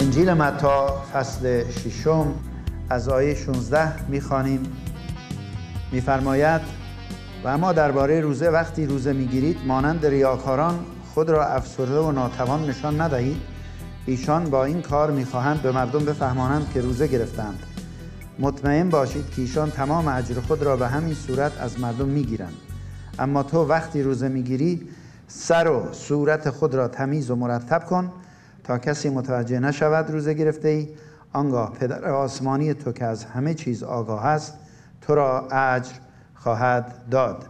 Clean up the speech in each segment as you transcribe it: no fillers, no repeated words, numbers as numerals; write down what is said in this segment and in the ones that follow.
انجیل متی فصل 6 از آیه 16 می‌خوانیم. می‌فرماید: و اما درباره روزه وقتی روزه می‌گیرید مانند ریاکاران خود را افسرده و ناتوان نشان ندهید. ایشان با این کار می‌خواهند به مردم بفهمانند که روزه گرفتند. مطمئن باشید که ایشان تمام اجر خود را به همین صورت از مردم می‌گیرند. اما تو وقتی روزه می‌گیری سر و صورت خود را تمیز و مرتب کن تا کسی متوجه نشود روزه گرفته ای. آنگاه پدر آسمانی تو که از همه چیز آگاه است تو را اجر خواهد داد.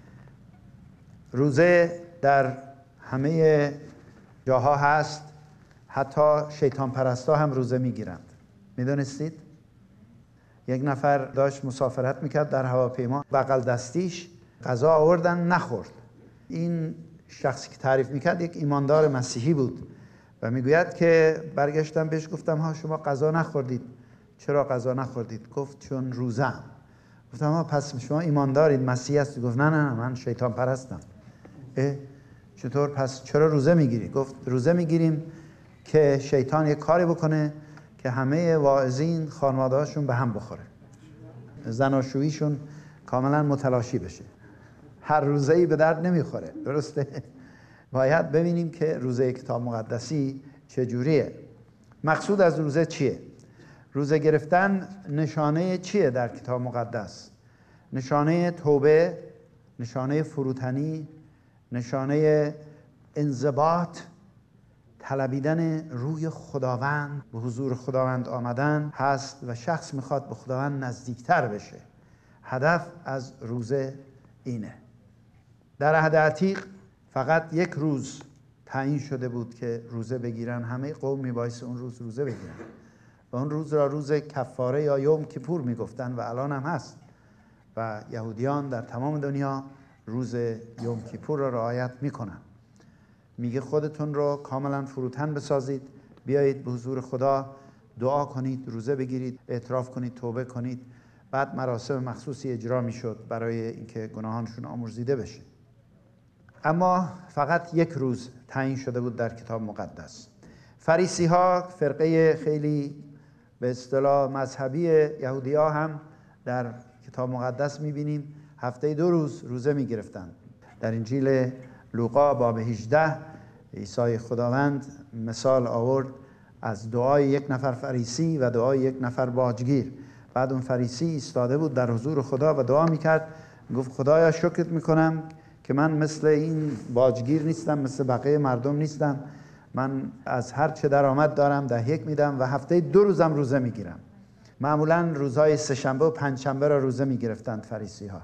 روزه در همه جاها هست، حتی شیطان پرستا هم روزه میگیرند. میدونستید؟ یک نفر داشت مسافرت میکرد در هواپیما، بغل دستیش غذا آوردن نخورد. این شخصی که تعریف میکرد یک ایماندار مسیحی بود و میگوید که برگشتم بهش گفتم ها شما غذا نخوردید. چرا غذا نخوردید؟ گفت چون روزه‌ام. گفتم ها پس شما ایماندارید، مسیحی هستید؟ گفت نه من شیطان پرستم. چطور پس چرا روزه میگیری؟ گفت روزه میگیریم که شیطان یک کاری بکنه که همه واعظین خانواده‌هاشون به هم بخوره، زناشوییشون کاملا متلاشی بشه. هر روزه‌ای به درد نمیخوره. درسته؟ باید ببینیم که روزه کتاب مقدسی چجوریه. مقصود از روزه چیه؟ روزه گرفتن نشانه چیه در کتاب مقدس؟ نشانه توبه، نشانه فروتنی، نشانه انضباط، طلبیدن روی خداوند، به حضور خداوند آمدن هست و شخص میخواد به خداوند نزدیکتر بشه. هدف از روزه اینه. در عهد عتیق فقط یک روز تعیین شده بود که روزه بگیرن. همه قوم میبایست اون روز روزه بگیرن و اون روز را روز کفاره یا یوم کیپور میگفتن و الان هم هست و یهودیان در تمام دنیا روز یوم کیپور را رعایت میکنن. میگه خودتون رو کاملا فروتن بسازید، بیایید به حضور خدا دعا کنید، روزه بگیرید، اعتراف کنید، توبه کنید. بعد مراسم مخصوصی اجرا میشد برای اینکه گناهانشون آمرزیده بشه. اما فقط یک روز تعیین شده بود در کتاب مقدس. فریسی ها، فرقه خیلی به اصطلاح مذهبی یهودی ها، هم در کتاب مقدس میبینیم هفته 2 روز روزه میگرفتند. در انجیل لوقا باب 18 عیسی خداوند مثال آورد از دعای یک نفر فریسی و دعای یک نفر باجگیر. بعد اون فریسی ایستاده بود در حضور خدا و دعا میکرد، گفت خدایا شکرت میکنم که من مثل این باجگیر نیستم، مثل بقیه مردم نیستم. من از هر چه درآمد دارم 10 میدم و هفته 2 روزم روزه میگیرم. معمولا روزهای سه‌شنبه و پنجشنبه را روزه میگرفتند فریسی ها.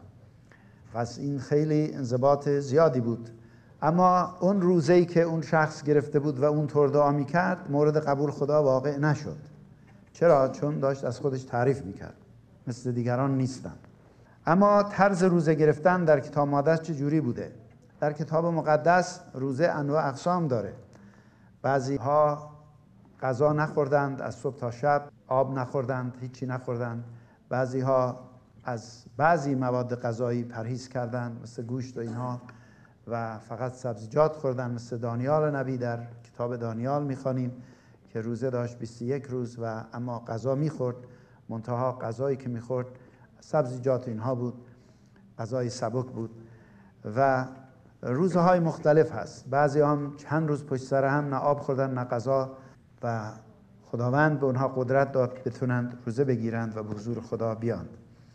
پس این خیلی انضباط زیادی بود. اما اون روزه‌ای که اون شخص گرفته بود و اون طور دعا میکرد مورد قبول خدا واقع نشد. چرا؟ چون داشت از خودش تعریف میکرد، مثل دیگران نیستم. اما طرز روزه گرفتن در کتاب مقدس چجوری بوده؟ در کتاب مقدس روزه انواع اقسام داره. بعضی ها غذا نخوردند از صبح تا شب، آب نخوردند، هیچی نخوردند. بعضی ها از بعضی مواد غذایی پرهیز کردند مثل گوشت و اینها و فقط سبزیجات خوردند، مثل دانیال نبی. در کتاب دانیال میخوانیم که روزه داشت 21 روز و اما غذا میخورد، منتها غذایی که میخورد سبزیجات اینها بود، غذای سبک بود. و روزهای مختلف هست. بعضی هم چند روز پشت سر هم نه آب خوردن نه غذا و خداوند به اونها قدرت داد بتونند روزه بگیرند و به حضور خدا بیاند.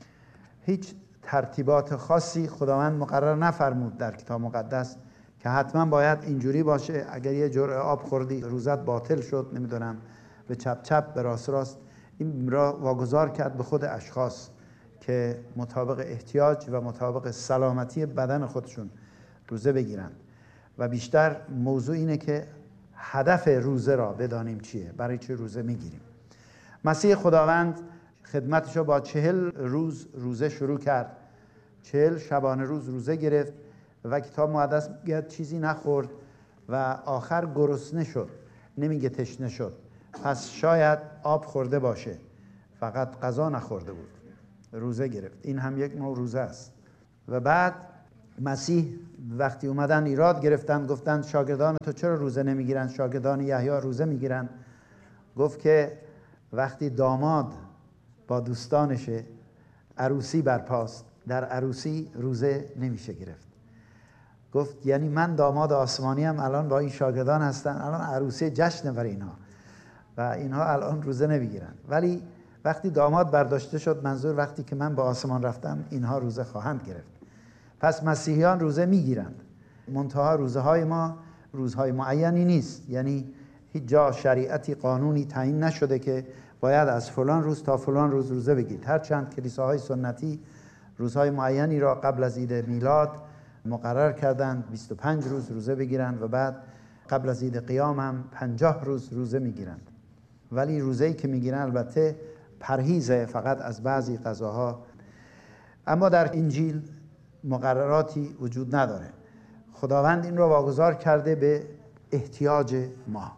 هیچ ترتیبات خاصی خداوند مقرر نفرمود در کتاب مقدس که حتما باید اینجوری باشه. اگر یه جرعه آب خوردی روزت باطل شد، نمیدونم به چپ چپ به راست راست. این را واگذار کرد به خود اشخاص که مطابق احتیاج و مطابق سلامتی بدن خودشون روزه بگیرند. و بیشتر موضوع اینه که هدف روزه را بدانیم چیه، برای چه روزه میگیریم. مسیح خداوند خدمتش رو با 40 روز روزه شروع کرد. 40 شبانه روز روزه گرفت و کتاب مقدس میگه چیزی نخورد و آخر گرسنه شد، نمیگه تشنه شد. پس شاید آب خورده باشه، فقط غذا نخورده بود، روزه گرفت. این هم یک نوع روزه است. و بعد مسیح وقتی اومدن ایراد گرفتن، گفتن شاگردان تو چرا روزه نمیگیرن؟ شاگردان یحیی روزه میگیرن. گفت که وقتی داماد با دوستانشه عروسی برپاست، در عروسی روزه نمیشه گرفت. گفت یعنی من داماد آسمانی هم الان با این شاگردان هستن، الان عروسی جشن برای اینها و اینها الان روزه نمیگیرن، ولی وقتی داماد برداشته شد، منظور وقتی که من به آسمان رفتم، اینها روزه خواهند گرفت. پس مسیحیان روزه میگیرند، منتها روزه های ما روزهای معینی نیست، یعنی هیچ جا شریعتی قانونی تعیین نشده که باید از فلان روز تا فلان روز روزه بگیرید. هرچند کلیساهای سنتی روزهای معینی را قبل از عید میلاد مقرر کردند 25 روز روزه بگیرند و بعد قبل از عید قیام هم 50 روز روزه میگیرند، ولی روزه‌ای که میگیرن البته پرهیزه فقط از بعضی غذاها. اما در انجیل مقرراتی وجود نداره. خداوند این رو واگذار کرده به احتیاج ما.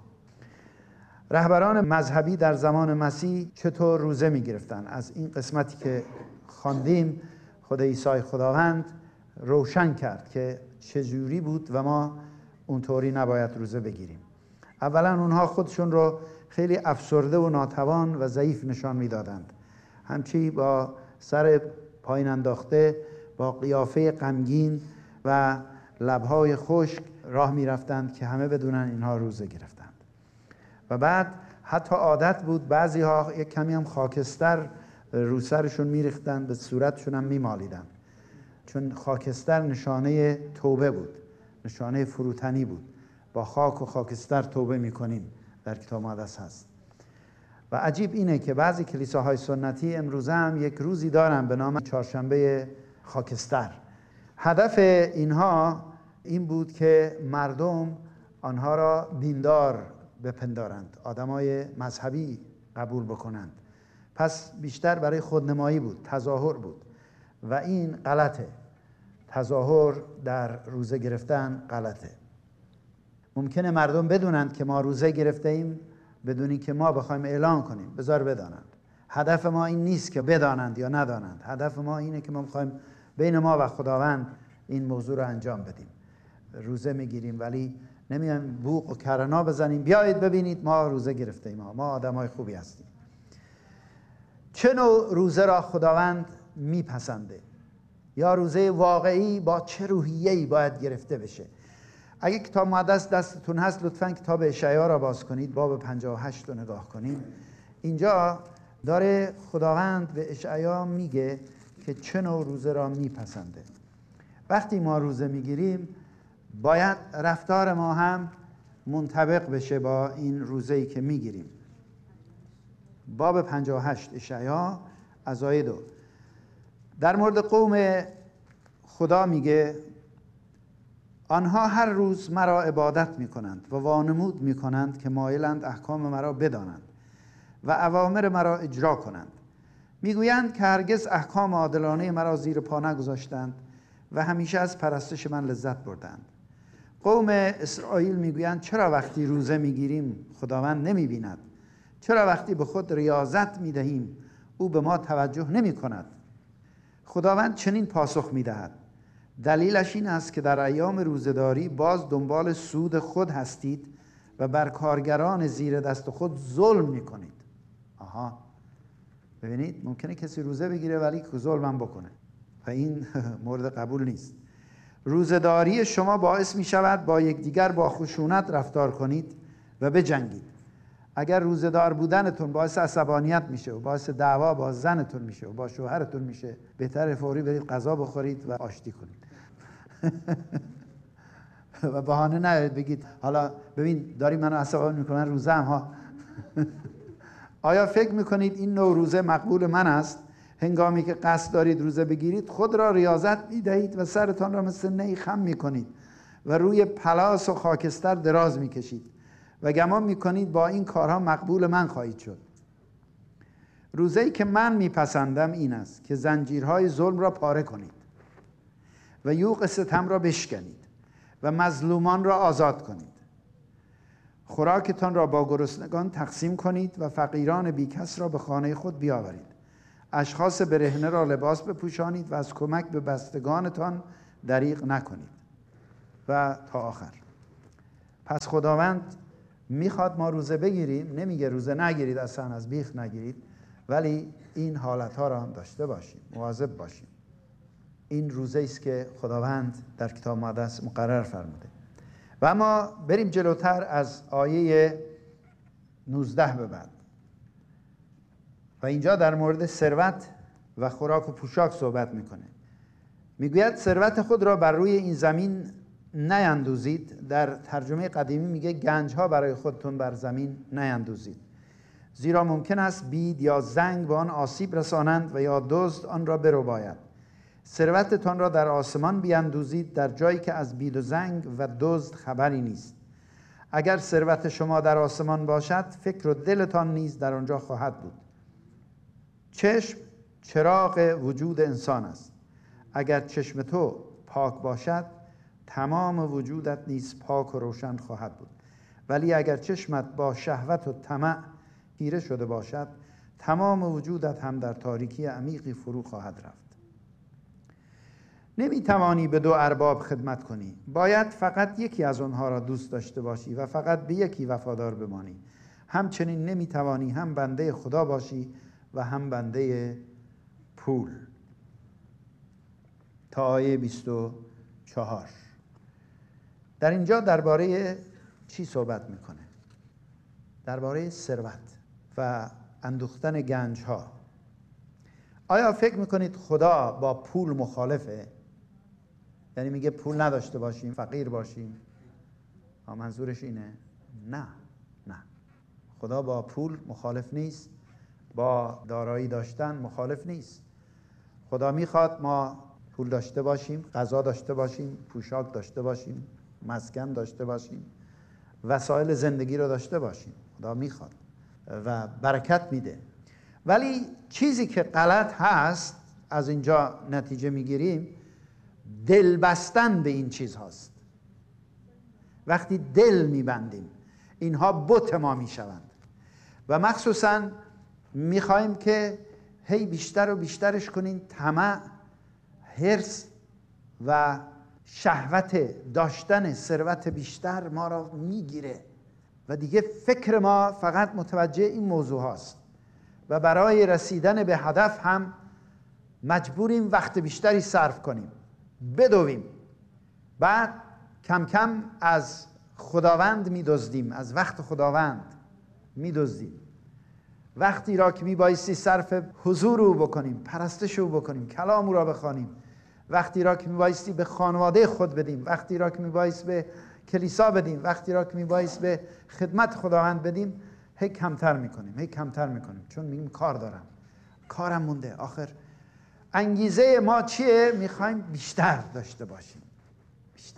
رهبران مذهبی در زمان مسیح چطور روزه میگرفتن؟ از این قسمتی که خواندیم خود عیسی خداوند روشن کرد که چجوری بود و ما اونطوری نباید روزه بگیریم. اولا اونها خودشون رو خیلی افسرده و ناتوان و ضعیف نشان میدادند، همچی با سر پایین انداخته، با قیافه غمگین و لبهای خشک راه میرفتند که همه بدونن اینها روزه گرفتند. و بعد حتی عادت بود بعضی ها یک کمی هم خاکستر رو سرشون میریختند، به صورتشون هم میمالیدند، چون خاکستر نشانه توبه بود، نشانه فروتنی بود. با خاک و خاکستر توبه میکنیم در کتاب مقدس هست. و عجیب اینه که بعضی کلیساهای سنتی امروزه هم یک روزی دارن به نام چهارشنبه خاکستر. هدف اینها این بود که مردم آنها را دیندار بپندارند، آدمای مذهبی قبول بکنند. پس بیشتر برای خودنمایی بود، تظاهر بود و این غلطه. تظاهر در روزه گرفتن غلطه. ممکنه مردم بدونند که ما روزه گرفته ایم بدونی که ما بخوایم اعلان کنیم، بذار بدانند. هدف ما این نیست که بدانند یا ندانند، هدف ما اینه که ما بخوایم بین ما و خداوند این موضوع رو انجام بدیم. روزه میگیریم ولی نمیایم بوق و کرنا بزنیم بیایید ببینید ما روزه گرفته ایم، ما آدمای خوبی هستیم. چه نوع روزه را خداوند میپسنده؟ یا روزه واقعی با چه روحیه‌ای باید گرفته بشه؟ اگه کتاب مقدس دستتون هست لطفاً کتاب اشعیا را باز کنید، باب 58 رو نگاه کنید. اینجا داره خداوند به اشعیا میگه که چه نوع روزه را میپسنده. وقتی ما روزه میگیریم باید رفتار ما هم منطبق بشه با این روزه‌ای که میگیریم. باب 58 اشعیا از آیه 2 در مورد قوم خدا میگه آنها هر روز مرا عبادت میکنند و وانمود میکنند که مایلند احکام مرا بدانند و اوامر مرا اجرا کنند. میگویند که هرگز احکام عادلانه مرا زیر پا نگذاشتند و همیشه از پرستش من لذت بردند. قوم اسرائیل میگویند چرا وقتی روزه میگیریم خداوند نمیبیند؟ چرا وقتی به خود ریاضت میدهیم او به ما توجه نمی کند؟ خداوند چنین پاسخ میدهد دلیلش این است که در ایام روزه‌داری باز دنبال سود خود هستید و بر کارگران زیر دست خود ظلم میکنید. آها، ببینید ممکنه کسی روزه بگیره ولی ظلم هم بکنه و این مورد قبول نیست. روزه‌داری شما باعث می شود با یکدیگر با خشونت رفتار کنید و بجنگید. اگر روزه‌دار بودنتون باعث عصبانیت میشه و باعث دعوا با زنتون میشه و با شوهرتون میشه، بهتره فوری برید غذا بخورید و آشتی کنید. و بهانه نیارید بگید حالا ببین داری منو عصبانی میکنن روزه هم ها. آیا فکر میکنید این نوع روزه مقبول من است؟ هنگامی که قصد دارید روزه بگیرید خود را ریاضت میدهید و سرتان را مثل نی خم میکنید و روی پلاس و خاکستر دراز میکشید و گمان میکنید با این کارها مقبول من خواهید شد. روزه‌ای که من میپسندم این است که زنجیرهای ظلم را پاره کنید و یوغ ستم را بشکنید و مظلومان را آزاد کنید. خوراکتان را با گرسنگان تقسیم کنید و فقیران بیکس را به خانه خود بیاورید. اشخاص برهنه را لباس بپوشانید و از کمک به بستگانتان دریغ نکنید. و تا آخر. پس خداوند میخواد ما روزه بگیریم، نمیگه روزه نگیرید، اصلا از بیخ نگیرید، ولی این حالتها را هم داشته باشیم، مواظب باشیم. این روزه است که خداوند در کتاب مقدس مقرر فرموده. و اما بریم جلوتر از آیه 19 به بعد و اینجا در مورد ثروت و خوراک و پوشاک صحبت میکنه. میگوید ثروت خود را بر روی این زمین نیندوزید. در ترجمه قدیمی میگه گنج ها برای خودتون بر زمین نیندوزید، زیرا ممکن است بید یا زنگ به آن آسیب رسانند و یا دزد آن را برباید. ثروتتان را در آسمان بیندوزید، در جایی که از بید و زنگ و دزد خبری نیست. اگر ثروت شما در آسمان باشد، فکر و دلتان نیز در آنجا خواهد بود. چشم چراغ وجود انسان است. اگر چشم تو پاک باشد، تمام وجودت نیز پاک و روشن خواهد بود. ولی اگر چشمت با شهوت و طمع تیره شده باشد، تمام وجودت هم در تاریکی عمیقی فرو خواهد رفت. نمیتوانی به دو ارباب خدمت کنی. باید فقط یکی از آنها را دوست داشته باشی و فقط به یکی وفادار بمانی. همچنین نمیتوانی هم بنده خدا باشی و هم بنده پول. تا آیه 24 در اینجا درباره چی صحبت میکنه؟ درباره ثروت و اندوختن گنج ها. آیا فکر میکنید خدا با پول مخالفه؟ یعنی میگه پول نداشته باشیم، فقیر باشیم؟ منظورش اینه؟ نه. خدا با پول مخالف نیست، با دارایی داشتن مخالف نیست. خدا میخواد ما پول داشته باشیم، غذا داشته باشیم، پوشاک داشته باشیم، مسکن داشته باشیم، وسایل زندگی رو داشته باشیم. خدا میخواد و برکت میده. ولی چیزی که غلط هست، از اینجا نتیجه میگیریم، دل بستن به این چیز هاست. وقتی دل میبندیم، اینها بت ما میشوند و مخصوصا میخوایم که هی بیشتر و بیشترش کنیم. طمع، حرص و شهوت داشتن ثروت بیشتر ما را میگیره و دیگه فکر ما فقط متوجه این موضوع هاست و برای رسیدن به هدف هم مجبوریم وقت بیشتری صرف کنیم، بدویم. بعد کم کم از خداوند میدزدیم، از وقت خداوند میدزدیم. وقتی را که میبایستی صرف حضور او بکنیم، پرستش او بکنیم، کلام او را بخوانیم، وقتی را که میبایستی به خانواده خود بدیم، وقتی را که میبایست به کلیسا بدیم، وقتی را که میبایست به خدمت خداوند بدیم، هی کمتر میکنیم چون میگیم کار دارم، کارم مونده. آخر انگیزه ما چیه؟ میخوایم بیشتر داشته باشیم، بیشتر.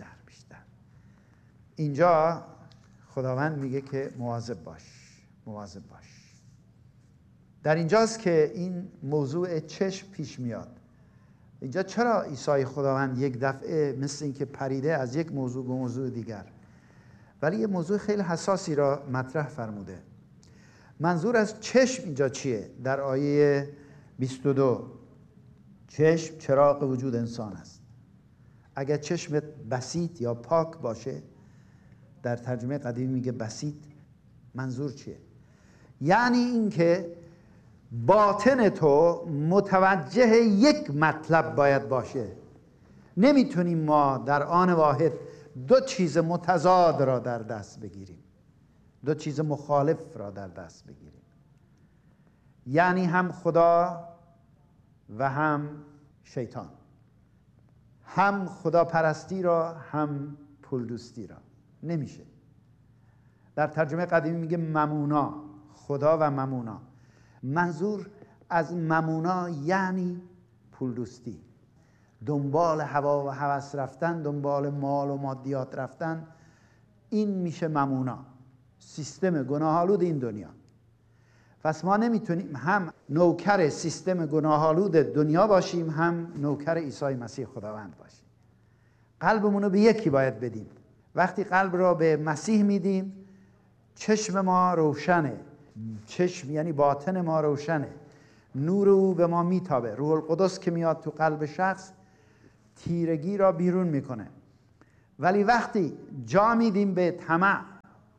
اینجا خداوند میگه که مواظب باش. در اینجاست که این موضوع چشم پیش میاد. اینجا چرا عیسی خداوند یک دفعه مثل این که پریده از یک موضوع به موضوع دیگر، ولی یه موضوع خیلی حساسی را مطرح فرموده. منظور از چشم اینجا چیه؟ در آیه 22 چشم چراغ وجود انسان است. اگر چشمت بسیط یا پاک باشه، در ترجمه قدیمی میگه بسیط، منظور چیه؟ یعنی این که باطن تو متوجه یک مطلب باید باشه. نمیتونیم ما در آن واحد دو چیز متضاد را در دست بگیریم، دو چیز مخالف را در دست بگیریم. یعنی هم خدا و هم شیطان، هم خدا پرستی را هم پول دوستی را. نمیشه. در ترجمه قدیمی میگه ممونا، خدا و ممونا. منظور از ممونا یعنی پول دوستی، دنبال هوا و هوس رفتن، دنبال مال و مادیات رفتن. این میشه ممونا، سیستم گناه‌آلود این دنیا. پس ما نمیتونیم هم نوکر سیستم گناه‌آلود دنیا باشیم، هم نوکر عیسی مسیح خداوند باشیم. قلبمون رو به یکی باید بدیم. وقتی قلب را به مسیح میدیم، چشم ما روشنه. چشم یعنی باطن ما روشنه، نور او به ما میتابه. روح القدس که میاد تو قلب شخص، تیرگی را بیرون میکنه. ولی وقتی جا میدیم به طمع،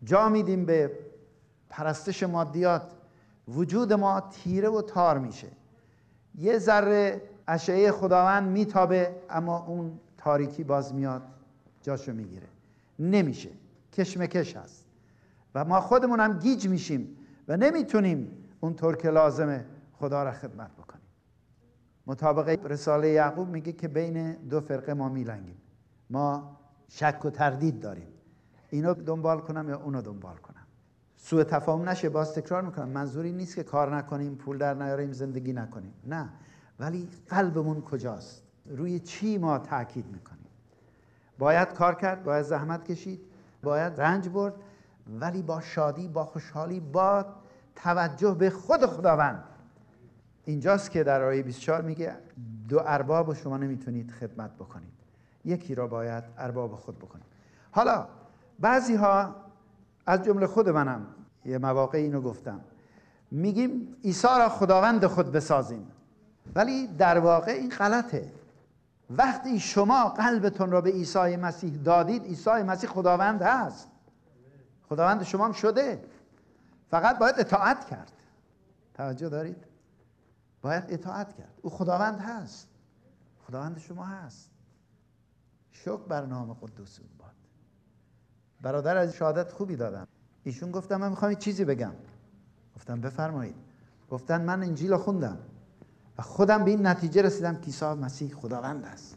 جا میدیم به پرستش مادیات، وجود ما تیره و تار میشه. یه ذره اشعه خداوند میتابه، اما اون تاریکی باز میاد جاشو میگیره، نمیشه، کشمکش هست و ما خودمون هم گیج میشیم و نمیتونیم اونطور که لازمه خدا را خدمت بکنیم. مطابق رساله یعقوب میگه که بین دو فرقه ما میلنگیم، ما شک و تردید داریم، اینو دنبال کنم یا اونو دنبال کنم. سوء تفاهم نشه، باز تکرار میکنم، منظوری نیست که کار نکنیم، پول در نیاریم، زندگی نکنیم، نه، ولی قلبمون کجاست؟ روی چی ما تاکید میکنیم؟ باید کار کرد، باید زحمت کشید، باید رنج برد، ولی با شادی، با خوشحالی، با توجه به خود خداوند. اینجاست که در آیه 24 میگه دو ارباب شما نمیتونید خدمت بکنید، یکی را باید ارباب خود بکنید. حالا بعضی ها از جمله خود منم یه مواقع اینو گفتم، میگیم عیسی را خداوند خود بسازیم، ولی در واقع این غلطه. وقتی شما قلبتون را به عیسی مسیح دادید، عیسی مسیح خداوند هست، خداوند شما هم شده، فقط باید اطاعت کرد. توجه دارید؟ باید اطاعت کرد. او خداوند هست، خداوند شما هست. شکر بر نام قدوس او باد. برادر از شهادت خوبی دادم، ایشون گفتم من میخوام یه چیزی بگم. گفتم بفرمایید. گفتن من انجیل رو خوندم و خودم به این نتیجه رسیدم که عیسی مسیح خداوند است.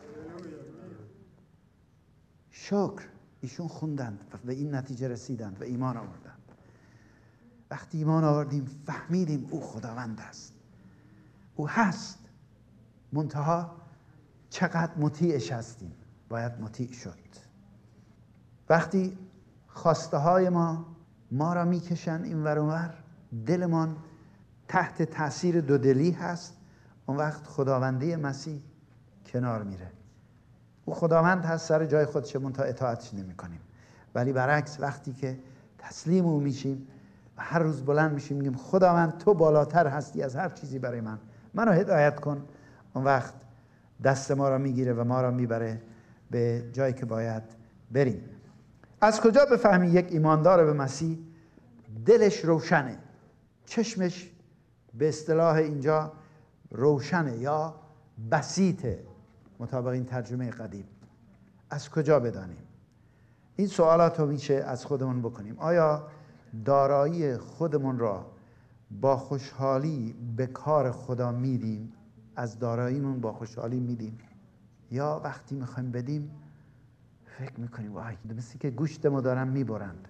شکر، ایشون خوندند و به این نتیجه رسیدند و ایمان آوردند. وقتی ایمان آوردیم فهمیدیم او خداوند است، او هست، منتها چقدر مطیعش هستیم، باید مطیع شد. وقتی خواسته های ما را میکشن این ور اون ور، دلمان تحت تاثیر دودلی هست، اون وقت خداوندی مسیح کنار میره. او خداوند هست، سر جای خودش، منتها اطاعتش نمی کنیم. ولی برعکس وقتی که تسلیم او میشیم و هر روز بلند میشیم میگیم خداوند تو بالاتر هستی از هر چیزی برای منو هدایت کن، اون وقت دست ما را میگیره و ما را میبره به جایی که باید بریم. از کجا بفهمی یک ایماندار به مسیح دلش روشنه، چشمش به اصطلاح اینجا روشنه یا بسیطه مطابق این ترجمه قدیم؟ از کجا بدانیم؟ این سوالات رو میشه از خودمون بکنیم. آیا دارایی خودمون را با خوشحالی به کار خدا میدیم؟ از داراییمون با خوشحالی میدیم؟ یا وقتی میخوایم بدیم فکر میکنیم وای مثل که گوشتمو دارن میبرند؟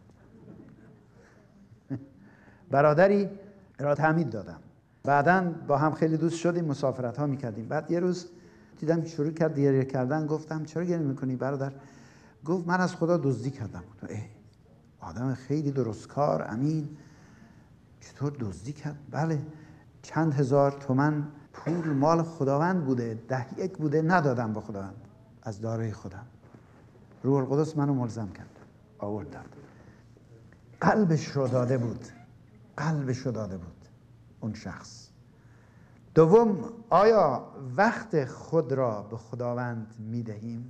برادری را تعمید دادم، بعداً با هم خیلی دوست شدیم، مسافرت ها میکردیم. بعد یه روز دیدم شروع کرد گریه کردن. گفتم چرا گریه میکنی برادر؟ گفت من از خدا دزدی کردم. آدم خیلی درستکار، امین، چطور دزدی کرد؟ بله، چند هزار تومن پول مال خداوند بوده، 10 بوده، ندادم به خداوند از دارایی خودم. روح القدس منو ملزم کرد، آوردم. قلبش رو داده بود، قلبش رو داده بود اون شخص. دوم، آیا وقت خود را به خداوند میدهیم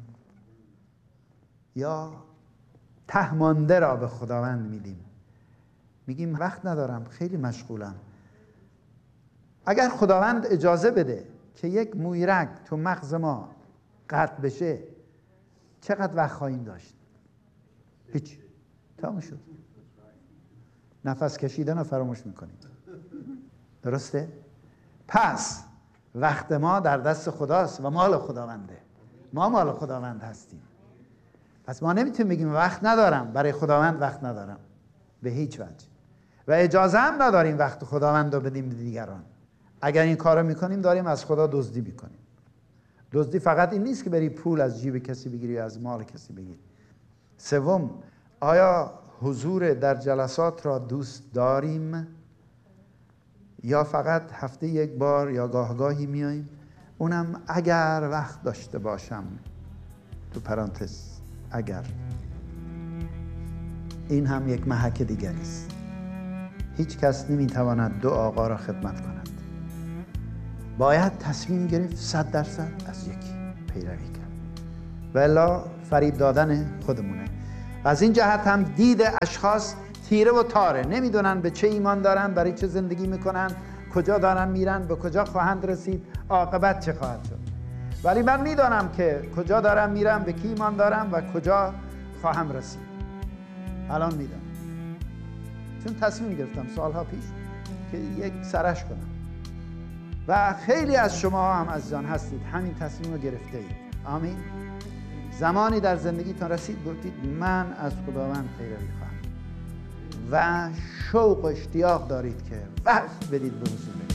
یا تهمانده را به خداوند میدیم؟ میگیم وقت ندارم، خیلی مشغولم. اگر خداوند اجازه بده که یک مویرگ تو مغز ما قطع بشه، چقدر وقت خواهیم داشت؟ هیچ، تمام شد. نفس کشیدن رو فراموش میکنیم. درسته؟ پس وقت ما در دست خداست و مال خداونده. ما مال خداوند هستیم. پس ما نمیتونیم بگیم وقت ندارم، برای خداوند وقت ندارم، به هیچ وجه. و اجازه هم نداریم وقت خداوند رو بدیم به دیگران. اگر این کار رو میکنیم داریم از خدا دزدی میکنیم. دزدی فقط این نیست که بری پول از جیب کسی بگیری یا از مال کسی بگیری. سوم، آیا حضور در جلسات را دوست داریم یا فقط هفته یک بار یا گاهگاهی میاییم؟ اونم اگر وقت داشته باشم، تو پرانتز اگر. این هم یک محک دیگری است. هیچ کس نمیتواند دو آقا را خدمت کند. باید تصمیم گرفت 100% از یکی پیروی کرد، ولی فریب دادن خودمونه. از این جهت هم دید اشخاص تیره و تاره، نمیدونن به چه ایمان دارن، برای چه زندگی میکنن، کجا دارن میرن، به کجا خواهند رسید، عاقبت چه خواهد شد. ولی من میدانم که کجا دارم میرم، به کی ایمان دارم و کجا خواهم رسید. الان میدانم، چون تصمیم گرفتم سالها پیش که یک سرش کنم و خیلی از شما هم عزیزان هستید همین تصمیم رو گرفته اید. آمین. زمانی در زندگیتان رسید گفتید من از خداوند پیروی خواهم و شوق و اشتیاق دارید که وقت بدید به حضور